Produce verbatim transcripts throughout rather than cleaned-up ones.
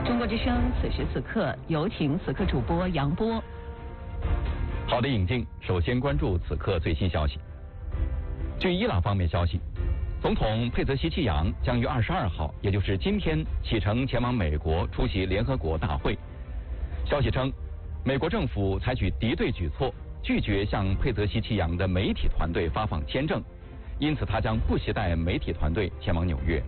中国之声此时此刻有请此刻主播杨波。 好的，引进，首先关注此刻最新消息。据伊朗方面消息，总统佩泽希奇扬将于二十二号，也就是今天启程前往美国出席联合国大会。消息称，美国政府采取敌对举措，拒绝向佩泽希奇扬的媒体团队发放签证，因此他将不携带媒体团队前往纽约。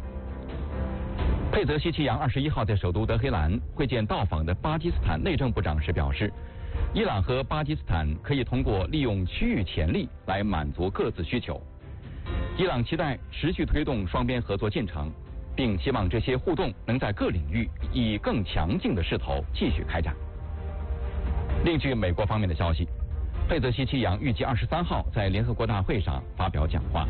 佩泽希奇扬二十一号在首都德黑兰会见到访的巴基斯坦内政部长时表示，伊朗和巴基斯坦可以通过利用区域潜力来满足各自需求。伊朗期待持续推动双边合作进程，并希望这些互动能在各领域以更强劲的势头继续开展。另据美国方面的消息，佩泽希奇扬预计二十三号在联合国大会上发表讲话。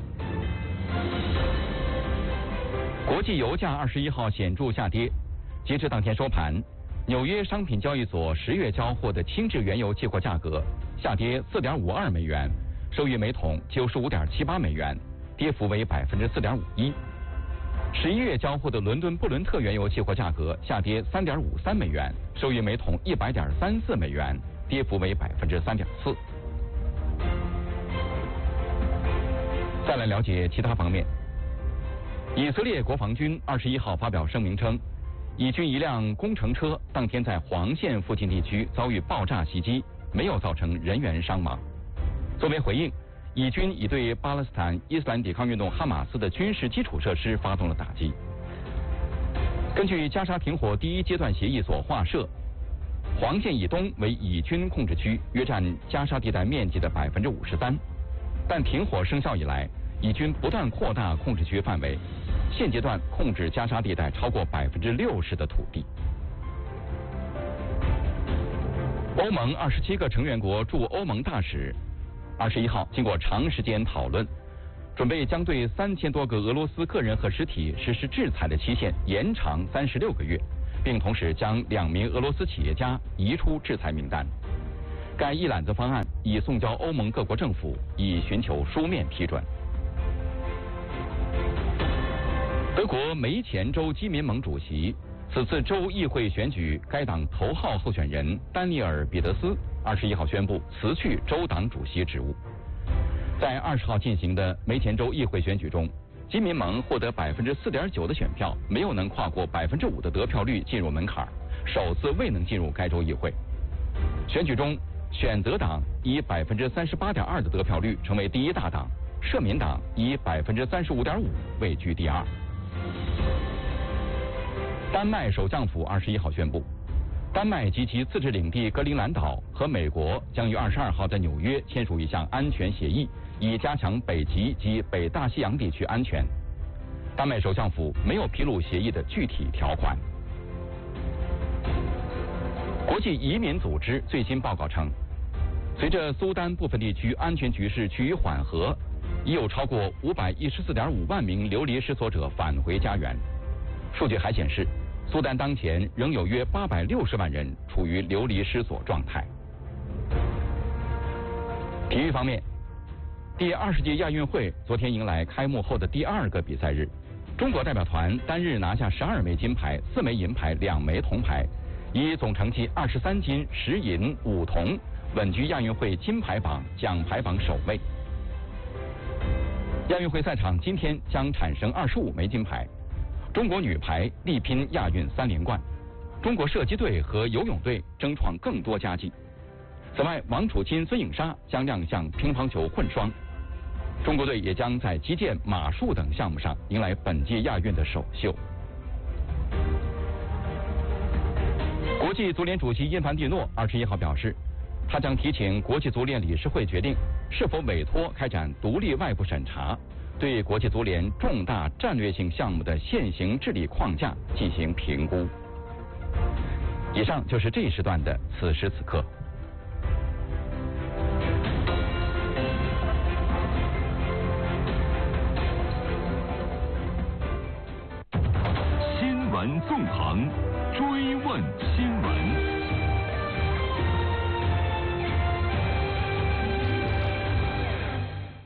国际油价二十一号显著下跌，截至当天收盘，纽约商品交易所十月交货的轻质原油期货价格下跌四点五二美元，收于每桶九十五点七八美元，跌幅为百分之四点五一。十一月交货的伦敦布伦特原油期货价格下跌三点五三美元，收于每桶一百点三四美元，跌幅为百分之三点四。再来了解其他方面。以色列国防军二十一号发表声明称，以军一辆工程车当天在黄线附近地区遭遇爆炸袭击，没有造成人员伤亡。作为回应，以军已对巴勒斯坦伊斯兰抵抗运动哈马斯的军事基础设施发动了打击。根据加沙停火第一阶段协议所画设，黄线以东为以军控制区，约占加沙地带面积的百分之五十三。但停火生效以来，以军不断扩大控制区范围，现阶段控制加沙地带超过百分之六十的土地。欧盟二十七个成员国驻欧盟大使二十一号经过长时间讨论，准备将对三千多个俄罗斯个人和实体实施制裁的期限延长三十六个月，并同时将两名俄罗斯企业家移出制裁名单。该一揽子方案已送交欧盟各国政府，以寻求书面批准。德国梅前州基民盟主席，此次州议会选举该党头号候选人丹尼尔·彼得斯二十一号宣布辞去州党主席职务。在二十号进行的梅前州议会选举中，基民盟获得百分之四点九的选票，没有能跨过百分之五的得票率进入门槛，首次未能进入该州议会。选举中，选择党以百分之三十八点二的得票率成为第一大党，社民党以百分之三十五点五位居第二。丹麦首相府二十一号宣布，丹麦及其自治领地格陵兰岛和美国将于二十二号在纽约签署一项安全协议，以加强北极及北大西洋地区安全。丹麦首相府没有披露协议的具体条款。国际移民组织最新报告称，随着苏丹部分地区安全局势趋于缓和，已有超过五百一十四点五万名流离失所者返回家园。数据还显示，苏丹当前仍有约八百六十万人处于流离失所状态。体育方面，第二十届亚运会昨天迎来开幕后的第二个比赛日，中国代表团单日拿下十二枚金牌、四枚银牌、两枚铜牌，以总成绩二十三金、十银、五铜，稳居亚运会金牌榜、奖牌榜首位。亚运会赛场今天将产生二十五枚金牌。中国女排力拼亚运三连冠，中国射击队和游泳队争创更多佳绩。此外，王楚钦、孙颖莎将亮相乒乓球混双，中国队也将在击剑、马术等项目上迎来本届亚运的首秀。国际足联主席因凡蒂诺二十一号表示，他将提请国际足联理事会决定是否委托开展独立外部审查，对国际足联重大战略性项目的现行治理框架进行评估。以上就是这一时段的此时此刻。 新闻纵横，追问新闻。 昨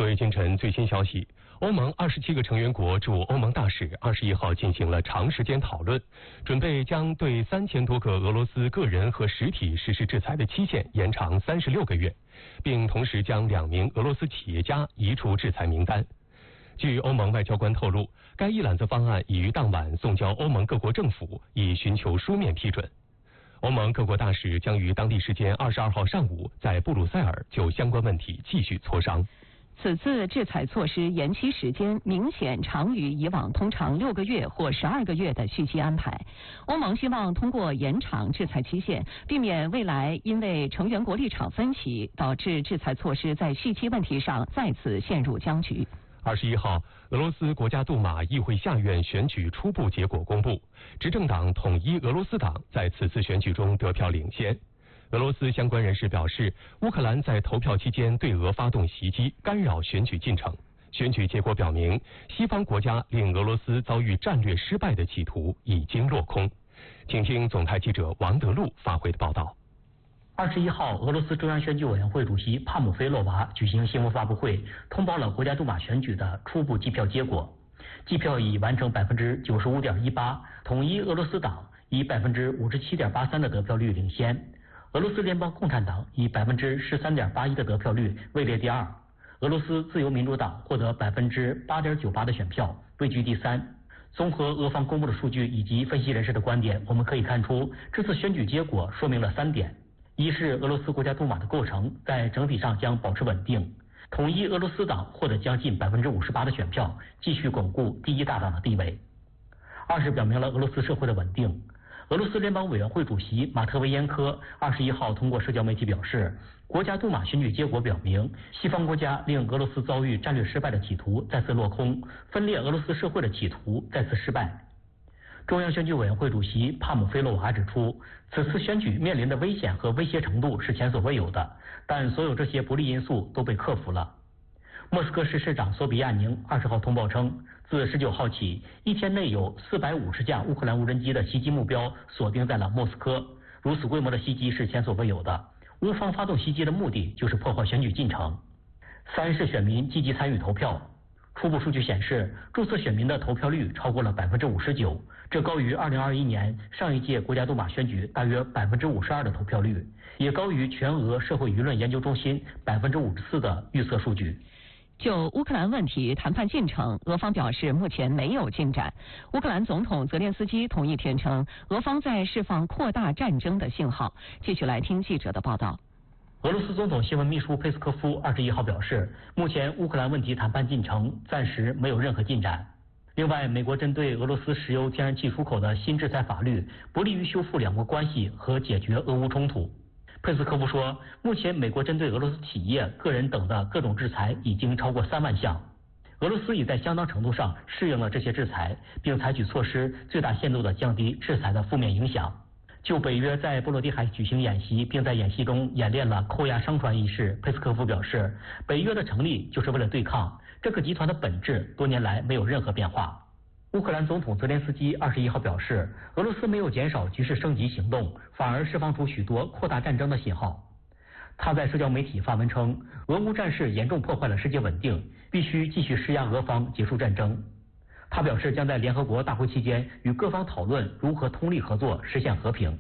昨夜今晨最新消息，欧盟二十七个成员国驻欧盟大使二十一号进行了长时间讨论，准备将对三千多个俄罗斯个人和实体实施制裁的期限延长三十六个月，并同时将两名俄罗斯企业家移出制裁名单。据欧盟外交官透露，该一揽子方案已于当晚送交欧盟各国政府，以寻求书面批准。欧盟各国大使将于当地时间二十二号上午在布鲁塞尔就相关问题继续磋商。 此次制裁措施延期时间明显长于以往通常六个月或十二个月的续期安排。欧盟希望通过延长制裁期限，避免未来因为成员国立场分歧，导致制裁措施在续期问题上再次陷入僵局。 二十一号，俄罗斯国家杜马议会下院选举初步结果公布，执政党统一俄罗斯党在此次选举中得票领先。俄罗斯相关人士表示，乌克兰在投票期间对俄发动袭击，干扰选举进程。选举结果表明，西方国家令俄罗斯遭遇战略失败的企图已经落空。请听总台记者王德禄发回的报道。 二十一号，俄罗斯中央选举委员会主席帕姆菲洛娃举行新闻发布会，通报了国家杜马选举的初步计票结果。计票已完成百分之九十五点一八，统一俄罗斯党以百分之五十七点八三的得票率领先，俄罗斯联邦共产党以百分之十三点八一的得票率位列第二，俄罗斯自由民主党获得百分之八点九八的选票，位居第三。综合俄方公布的数据以及分析人士的观点，我们可以看出，这次选举结果说明了三点。一是俄罗斯国家杜马的构成在整体上将保持稳定，统一俄罗斯党获得将近百分之五十八的选票，继续巩固第一大党的地位。二是表明了俄罗斯社会的稳定。俄罗斯联邦委员会主席马特维延科二十一号通过社交媒体表示，国家杜马选举结果表明，西方国家令俄罗斯遭遇战略失败的企图再次落空，分裂俄罗斯社会的企图再次失败。中央选举委员会主席帕姆菲洛娃指出，此次选举面临的危险和威胁程度是前所未有的，但所有这些不利因素都被克服了。莫斯科市市长索比亚宁二十号通报称，自十九号起，一天内有四百五十架乌克兰无人机的袭击目标锁定在了莫斯科，如此规模的袭击是前所未有的。乌方发动袭击的目的就是破坏选举进程。三是选民积极参与投票。初步数据显示，注册选民的投票率超过了百分之五十九，这高于二零二一年上一届国家杜马选举大约百分之五十二的投票率，也高于全俄社会舆论研究中心百分之五十四的预测数据。 就乌克兰问题谈判进程，俄方表示目前没有进展。乌克兰总统泽连斯基同一天称，俄方在释放扩大战争的信号。继续来听记者的报道。 俄罗斯总统新闻秘书佩斯科夫二十一号表示，目前乌克兰问题谈判进程暂时没有任何进展。另外，美国针对俄罗斯石油天然气出口的新制裁法律不利于修复两国关系和解决俄乌冲突。佩斯科夫说，目前美国针对俄罗斯企业、个人等的各种制裁已经超过三万项，俄罗斯已在相当程度上适应了这些制裁，并采取措施最大限度地降低制裁的负面影响。就北约在波罗的海举行演习，并在演习中演练了扣押商船一事，佩斯科夫表示，北约的成立就是为了对抗这个集团的本质，多年来没有任何变化。乌克兰总统泽连斯基二十一号表示，俄罗斯没有减少局势升级行动，反而释放出许多扩大战争的信号。他在社交媒体发文称，俄乌战事严重破坏了世界稳定，必须继续施压俄方结束战争。他表示，将在联合国大会期间与各方讨论如何通力合作实现和平。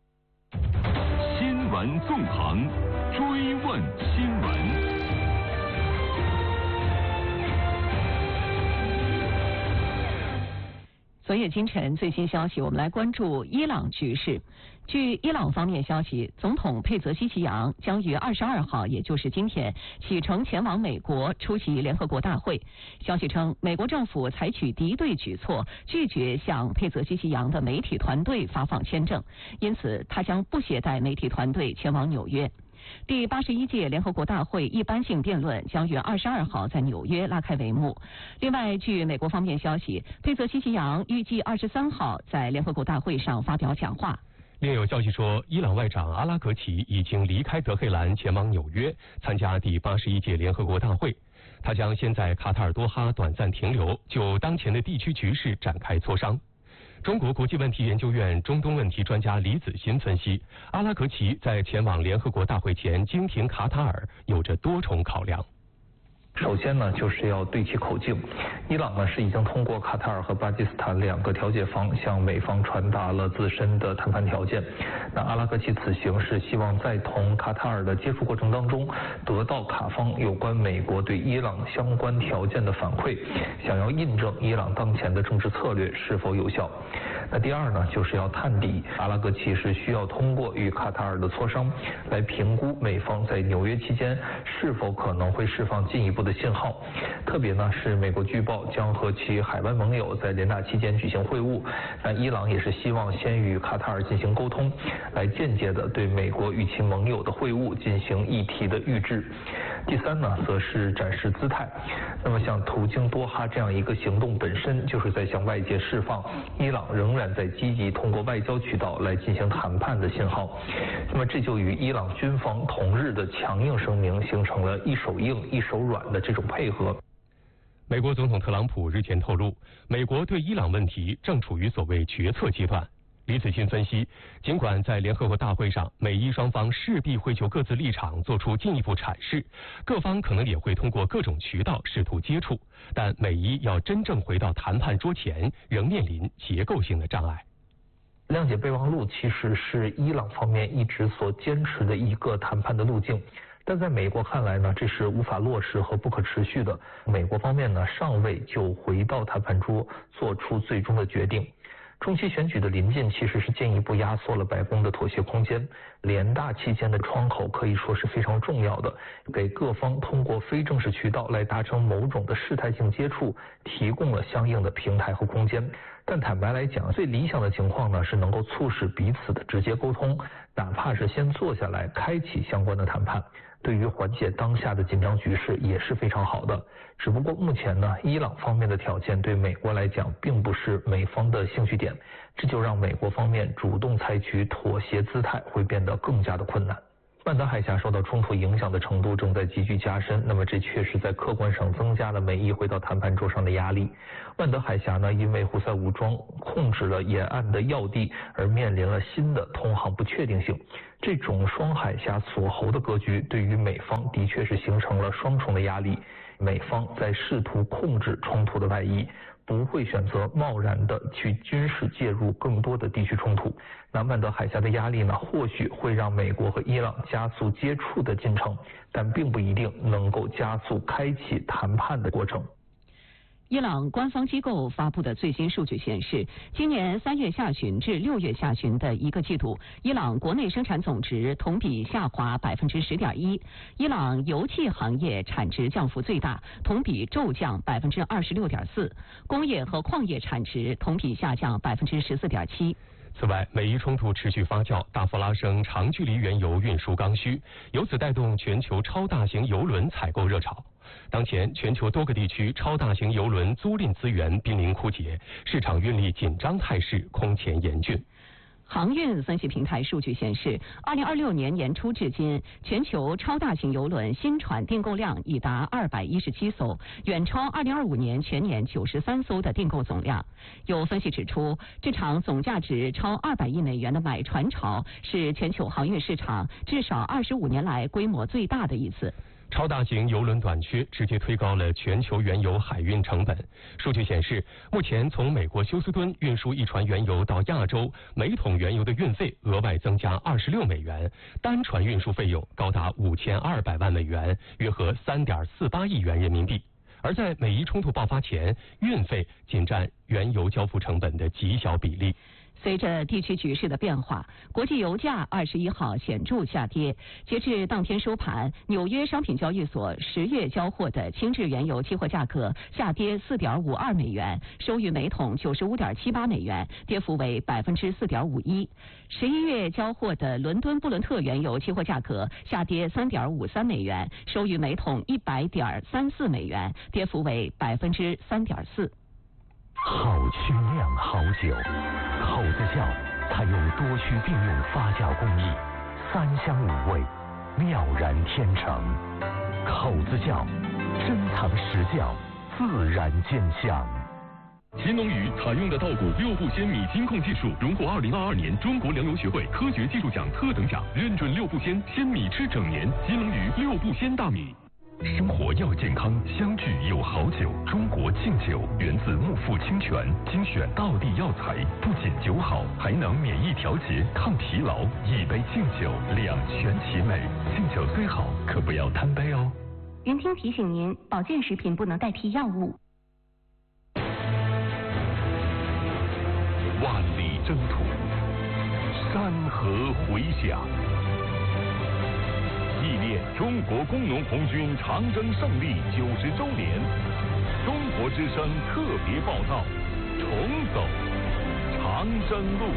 新闻纵横，追问新闻。 昨夜今晨最新消息，我们来关注伊朗局势。据伊朗方面消息，总统佩泽西奇扬将于二十二号，也就是今天启程前往美国出席联合国大会。消息称，美国政府采取敌对举措，拒绝向佩泽西奇扬的媒体团队发放签证，因此他将不携带媒体团队前往纽约。第八十一届联合国大会一般性辩论将于二十二号在纽约拉开帷幕。另外，据美国方面消息，佩泽西奇扬预计二十三号在联合国大会上发表讲话。 另有消息说，伊朗外长阿拉格齐已经离开德黑兰，前往纽约参加第八十一届联合国大会。他将先在卡塔尔多哈短暂停留，就当前的地区局势展开磋商。中国国际问题研究院中东问题专家李子欣分析，阿拉格齐在前往联合国大会前经停卡塔尔有着多重考量。 首先呢，就是要对其口径。伊朗呢是已经通过卡塔尔和巴基斯坦两个调解方向美方传达了自身的谈判条件。那阿拉格齐此行是希望在同卡塔尔的接触过程当中，得到卡方有关美国对伊朗相关条件的反馈，想要印证伊朗当前的政治策略是否有效。那第二呢，就是要探底。阿拉格齐是需要通过与卡塔尔的磋商，来评估美方在纽约期间是否可能会释放进一步的信号。特别呢是美国据报将和其海湾盟友在联大期间举行会晤，那伊朗也是希望先与卡塔尔进行沟通，来间接的对美国与其盟友的会晤进行议题的预制。第三呢，则是展示姿态。那么像途经多哈这样一个行动本身就是在向外界释放伊朗仍然在积极通过外交渠道来进行谈判的信号。那么这就与伊朗军方同日的强硬声明形成了一手硬一手软的这种配合。 美国总统特朗普日前透露，美国对伊朗问题正处于所谓决策阶段。李子欣分析，尽管在联合国大会上，美伊双方势必会就各自立场做出进一步阐释，各方可能也会通过各种渠道试图接触，但美伊要真正回到谈判桌前，仍面临结构性的障碍。 谅解备忘录其实是伊朗方面一直所坚持的一个谈判的路径，但在美国看来呢，这是无法落实和不可持续的。美国方面呢，尚未就回到谈判桌做出最终的决定。中期选举的临近其实是进一步压缩了白宫的妥协空间，联大期间的窗口可以说是非常重要的，给各方通过非正式渠道来达成某种的事态性接触提供了相应的平台和空间。但坦白来讲，最理想的情况呢是能够促使彼此的直接沟通，哪怕是先坐下来开启相关的谈判，对于缓解当下的紧张局势也是非常好的。只不过目前呢，伊朗方面的条件对美国来讲并不是美方的兴趣点，这就让美国方面主动采取妥协姿态会变得更加的困难。曼德海峡受到冲突影响的程度正在急剧加深，那么这确实在客观上增加了美伊回到谈判桌上的压力。曼德海峡呢，因为胡塞武装控制了沿岸的要地而面临了新的通航不确定性。这种双海峡锁喉的格局对于美方的确是形成了双重的压力。美方在试图控制冲突的外溢，不会选择贸然的去军事介入更多的地区冲突。那曼德海峡的压力呢，或许会让美国和伊朗加速接触的进程，但并不一定能够加速开启谈判的过程。 伊朗官方机构发布的最新数据显示，今年三月下旬至六月下旬的一个季度，伊朗国内生产总值同比下滑百分之十点一，伊朗油气行业产值降幅最大，同比骤降百分之二十六点四，工业和矿业产值同比下降百分之十四点七。 此外，美伊冲突持续发酵，大幅拉升长距离原油运输刚需，由此带动全球超大型油轮采购热潮。当前，全球多个地区超大型油轮租赁资源濒临枯竭，市场运力紧张态势空前严峻。 航运分析平台数据显示，二零二六年年初至今，全球超大型邮轮新船订购量已达二百一十七艘，远超二零二五年全年九十三艘的订购总量。有分析指出，这场总价值超二百亿美元的买船潮是全球航运市场至少二十五年来规模最大的一次。 超大型油轮短缺直接推高了全球原油海运成本。数据显示，目前从美国休斯敦运输一船原油到亚洲，每桶原油的运费额外增加二十六美元，单船运输费用高达五千二百万美元，约合三点四八亿元人民币。而在美伊冲突爆发前，运费仅占原油交付成本的极小比例。 随着地区局势的变化，国际油价二十一号显著下跌。截至当天收盘，纽约商品交易所十月交货的轻质原油期货价格下跌四点五二美元，收于每桶九十五点七八美元，跌幅为百分之四点五一。十一月交货的伦敦布伦特原油期货价格下跌三点五三美元，收于每桶一百点三四美元，跌幅为百分之三点四。 好清酿好酒，口子窖采用多区并用发酵工艺，三香五味，妙然天成。口子窖，珍藏实窖，自然兼香。 新农语采用的稻谷六步仙米金控技术，荣获二零二二年中国粮油学会科学技术奖特等奖，认准六步仙，鲜米吃整年。新农语六步仙大米。 生活要健康，相聚有好酒。中国敬酒源自木富清泉，精选道地药材，不仅酒好，还能免疫调节、抗疲劳。一杯敬酒，两全其美。敬酒虽好，可不要贪杯哦。 云听提醒您，保健食品不能代替药物。 万里征途，山河回响。纪念中国工农红军长征胜利九十周年，中国之声特别报道：重走长征路。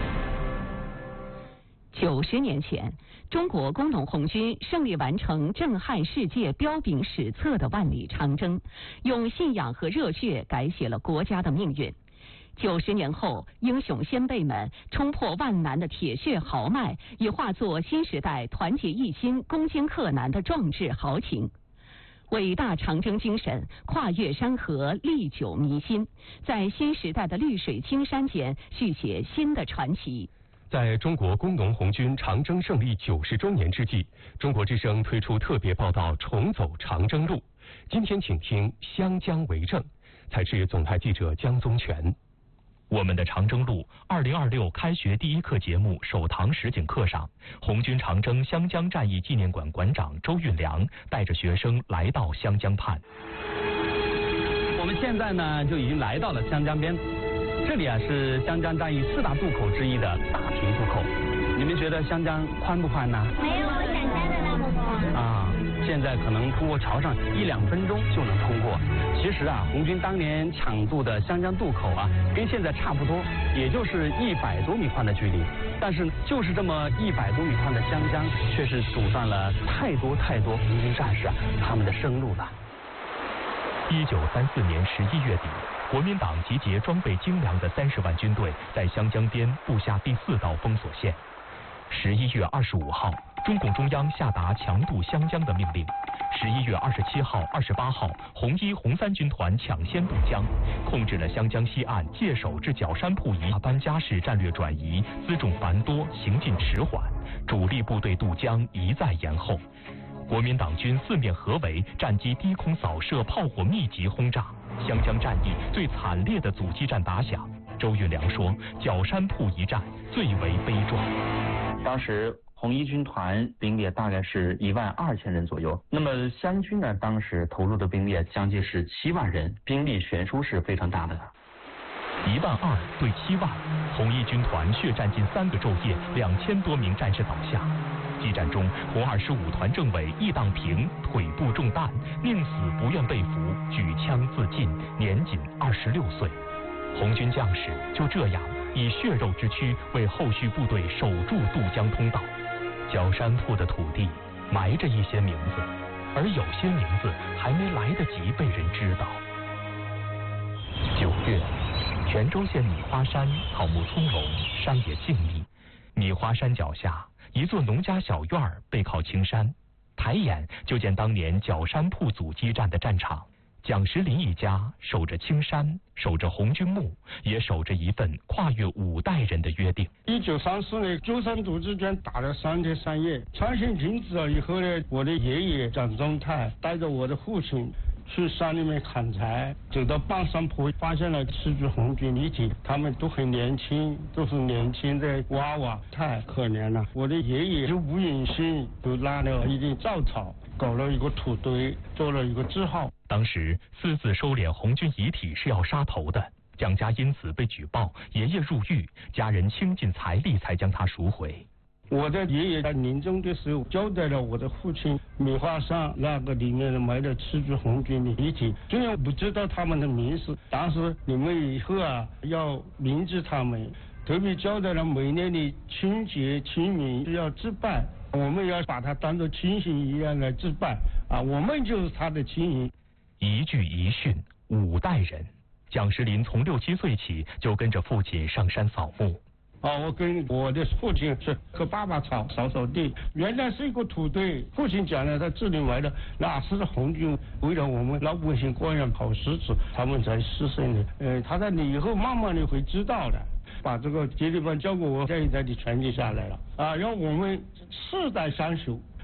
九十年前，中国工农红军胜利完成震撼世界、彪炳史册的万里长征，用信仰和热血改写了国家的命运。九十年后，英雄先辈们冲破万难的铁血豪迈，已化作新时代团结一心、攻坚克难的壮志豪情。伟大长征精神跨越山河，历久弥新，在新时代的绿水青山间续写新的传奇。 在中国工农红军长征胜利九十周年之际，中国之声推出特别报道《重走长征路》。今天请听《湘江为证》，采制总台记者江宗全。 我们的长征路二零二六开学第一课节目首堂实景课上，红军长征湘江战役纪念馆馆长周运良带着学生来到湘江畔。 我们现在呢就已经来到了湘江边，这里啊是湘江战役四大渡口之一的大坪渡口。你们觉得湘江宽不宽呢？ 没有我想象的那么宽。 啊，现在可能通过桥上一两分钟就能通过。其实啊，红军当年抢渡的湘江渡口啊，跟现在差不多，也就是一百多米宽的距离。但是就是这么一百多米宽的湘江，却是阻断了太多太多红军战士啊他们的生路了。 一九三四年十一月底，国民党集结装备精良的三十万军队，在湘江边布下第四道封锁线。十一月二十五号，中共中央下达强渡湘江的命令。十一月二十七号、二十八号，红一、红三军团抢先渡江，控制了湘江西岸界首至角山铺一班加式战略转移，辎重繁多，行进迟缓，主力部队渡江一再延后。国民党军四面合围，战机低空扫射，炮火密集轰炸，湘江战役最惨烈的阻击战打响。周运良说，角山铺一战最为悲壮。 当时红一军团兵力大概是一万二千人左右，那么湘军呢，当时投入的兵力将近是七万人，兵力悬殊是非常大的。 一万二对七万，红一军团血战近三个昼夜，两千多名战士倒下。激战中，红二十五团政委易当平腿部中弹，宁死不愿被俘，举枪自尽，年仅二十六岁。红军将士就这样以血肉之躯为后续部队守住渡江通道。角山铺的土地埋着一些名字，而有些名字还没来得及被人知道。九月，泉州县米花山草木葱茏，山野静谧。米花山脚下一座农家小院儿背靠青山，抬眼就见当年角山铺阻击战的战场。蒋时林一家守着青山，守着红军墓，也守着一份跨越五代人的约定。 一九三四年九三阻击战打了三天三夜，tran线停止了以后呢，我的爷爷蒋宗泰带着我的父亲去山里面砍柴，走到半山坡，发现了四具红军遗体，他们都很年轻，都是年轻的娃娃，太可怜了。我的爷爷就吴允信就拉了一点稻草，搞了一个土堆，做了一个字号。 当时私自收敛红军遗体是要杀头的，蒋家因此被举报，爷爷入狱，家人倾尽财力才将他赎回。 我的爷爷在临终的时候交代了我的父亲，米花山那个里面埋了七具红军的遗体，虽然不知道他们的名字，但是你们以后啊要铭记他们，特别交代了每年的春节清明要祭拜，我们要把他当作亲信一样来祭拜啊，我们就是他的亲人。 一句一训，五代人。蒋时林从六七岁起就跟着父亲上山扫墓。 啊，我跟我的父亲是和爸爸扫扫扫地，原来是一个土堆。父亲讲了，他这里埋的那是红军为了我们老百姓过上好日子，他们才牺牲的。呃，他在你以后慢慢的会知道的。把这个接力棒交给我，这一代就传递下来了啊，让我们世代相守。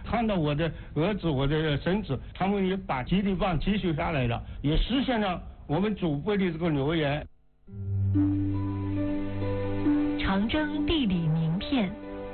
看到我的儿子、我的孙子，他们也把基地棒继续下来了，也实现了我们祖辈的这个诺言。 长征地理名片。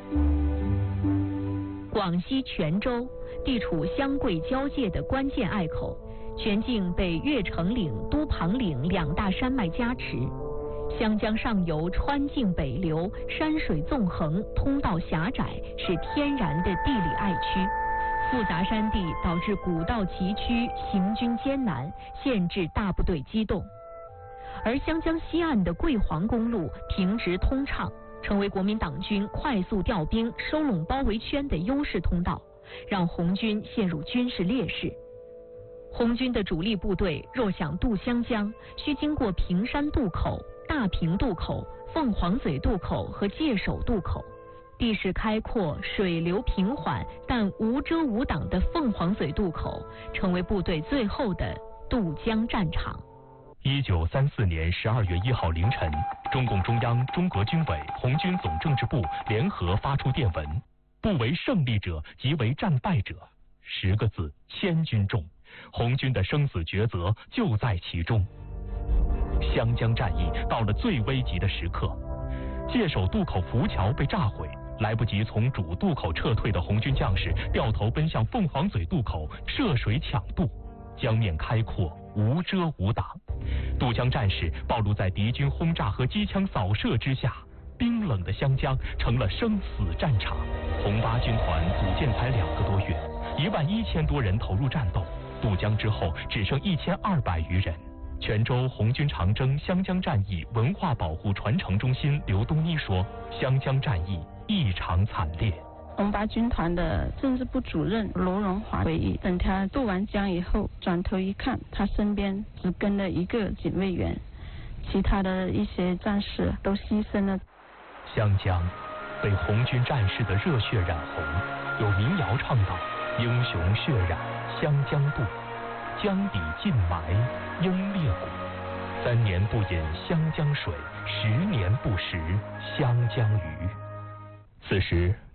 广西全州地处湘桂交界的关键隘口，全境被越城岭、都庞岭两大山脉夹持。湘江上游川泾北流，山水纵横，通道狭窄，是天然的地理隘区。复杂山地导致古道崎岖，行军艰难，限制大部队机动。而湘江西岸的桂黄公路平直通畅，成为国民党军快速调兵、收拢包围圈的优势通道，让红军陷入军事劣势。红军的主力部队若想渡湘江，需经过平山渡口、大坪渡口、凤凰嘴渡口和界首渡口。地势开阔、水流平缓，但无遮无挡的凤凰嘴渡口，成为部队最后的渡江战场。 一九三四年十二月一号凌晨，中共中央、中革军委、红军总政治部联合发出电文：不为胜利者，即为战败者。十个字，千钧重。红军的生死抉择就在其中。湘江战役到了最危急的时刻，界首渡口浮桥被炸毁，来不及从主渡口撤退的红军将士掉头奔向凤凰嘴渡口涉水抢渡，江面开阔，无遮无挡。渡江战士暴露在敌军轰炸和机枪扫射之下，冰冷的湘江成了生死战场。红八军团组建才两个多月，一万一千多人投入战斗，渡江之后只剩一千二百余人。泉州红军长征湘江战役文化保护传承中心刘东一说，湘江战役异常惨烈。 红八军团的政治部主任罗荣华回忆，等他渡完江以后，转头一看，他身边只跟了一个警卫员，其他的一些战士都牺牲了。 湘江被红军战士的热血染红，有民谣唱道：英雄血染湘江渡，江底尽埋英烈骨。三年不饮湘江水，十年不食湘江鱼。此时